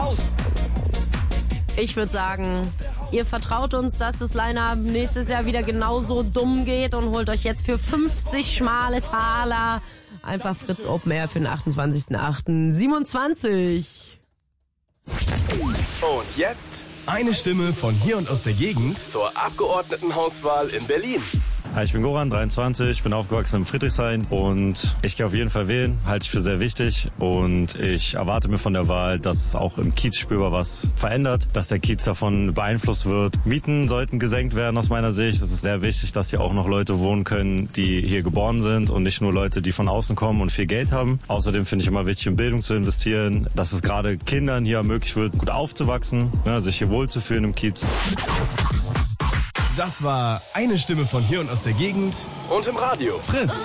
Ich würde sagen, ihr vertraut uns, dass das Line-Up nächstes Jahr wieder genauso dumm geht und holt euch jetzt für 50 schmale Taler einfach Fritz Open Air für den 28.08.27. Und jetzt eine Stimme von hier und aus der Gegend zur Abgeordnetenhauswahl in Berlin. Hi, ich bin Goran, 23, bin aufgewachsen in Friedrichshain und ich gehe auf jeden Fall wählen, halte ich für sehr wichtig und ich erwarte mir von der Wahl, dass es auch im Kiez spürbar was verändert, dass der Kiez davon beeinflusst wird. Mieten sollten gesenkt werden aus meiner Sicht. Es ist sehr wichtig, dass hier auch noch Leute wohnen können, die hier geboren sind und nicht nur Leute, die von außen kommen und viel Geld haben. Außerdem finde ich immer wichtig, in Bildung zu investieren, dass es gerade Kindern hier ermöglicht wird, gut aufzuwachsen, sich hier wohlzufühlen im Kiez. Das war eine Stimme von hier und aus der Gegend und im Radio. Fritz.